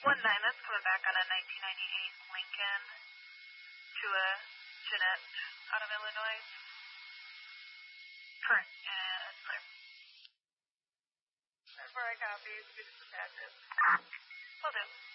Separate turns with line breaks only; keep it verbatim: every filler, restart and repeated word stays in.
One nine, that's coming back on a nineteen ninety-eight Lincoln to a Jeanette out of Illinois. Current and clear. That's where I copy. Speak to the address. Will do.